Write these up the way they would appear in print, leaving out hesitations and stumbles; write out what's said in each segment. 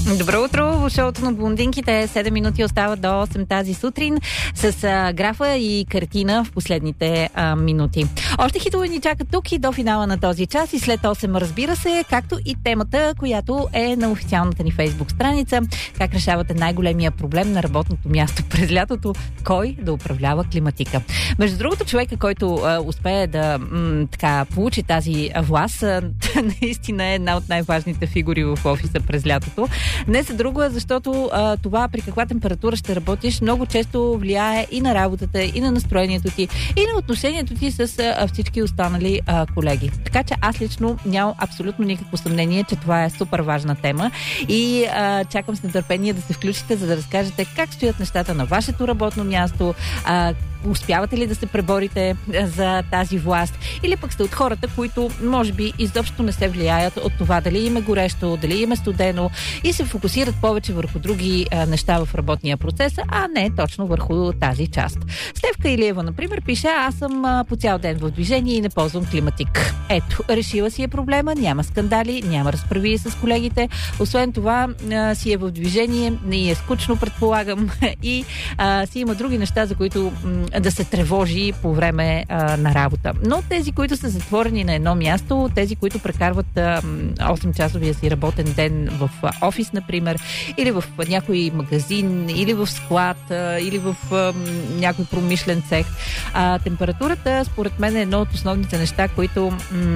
Добро утро в шоуто на блондинките. 7 минути остават до 8 тази сутрин с графа и картина в последните минути. Още хитове ни чакат тук и до финала на този час и след 8, разбира се, както и темата, която е на официалната ни Фейсбук страница. Как решавате най-големия проблем на работното място през лятото? Кой да управлява климатика? Между другото, човека, който успее да получи тази власт, наистина е една от най-важните фигури в офиса през лятото. Не за друго, защото това при каква температура ще работиш много често влияе и на работата, и на настроението ти, и на отношението ти с всички останали колеги. Така че аз лично нямам абсолютно никакво съмнение, че това е супер важна тема и чакам с нетърпение да се включите, за да разкажете как стоят нещата на вашето работно място, успявате ли да се преборите за тази власт, или пък сте от хората, които може би изобщо не се влияят от това дали им е горещо, дали им е студено и се фокусират повече върху други неща в работния процес, а не точно върху тази част. Стефка Илиева, например, пише: аз съм по цял ден в движение и не ползвам климатик. Ето, решила си е проблема, няма скандали, няма разправи с колегите. Освен това, си е в движение, не е скучно, предполагам, и си има други неща, за които да се тревожи по време на работа. Но тези, които са затворени на едно място, тези, които прекарват 8-часовия си работен ден в офис, например, или в някой магазин, или в склад, или в някой промишлен цех, температурата, според мен, е едно от основните неща, които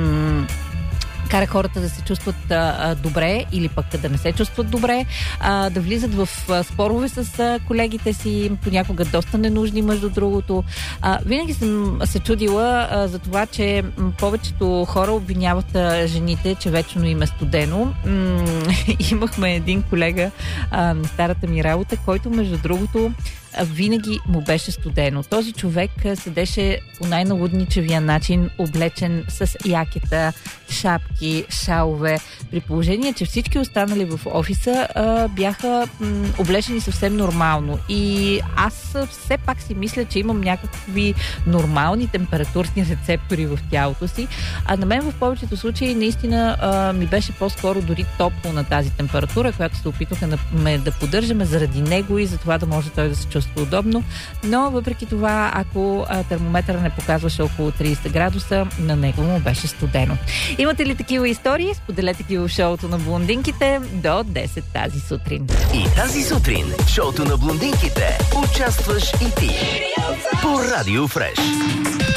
кара хората да се чувстват добре или пък да не се чувстват добре, да влизат в спорове с колегите си, понякога доста ненужни, между другото. Винаги съм се чудила за това, че повечето хора обвиняват жените, че вечно им е студено. Имахме един колега на старата ми работа, който, между другото, винаги му беше студено. Този човек седеше по най-налудничевия начин, облечен с якета, шапки, шалове, при положение, че всички останали в офиса бяха облечени съвсем нормално. И аз все пак си мисля, че имам някакви нормални температурни рецептори в тялото си, а на мен в повечето случаи наистина ми беше по-скоро дори топло на тази температура, която се опитваха да поддържаме заради него и за това да може той да се чувства удобно. Но въпреки това, ако термометъра не показваше около 30 градуса, на него му беше студено. Имате ли такива истории? Споделете ги в шоуто на блондинките до 10 тази сутрин. И тази сутрин в шоуто на блондинките участваш и ти по Радио Фреш.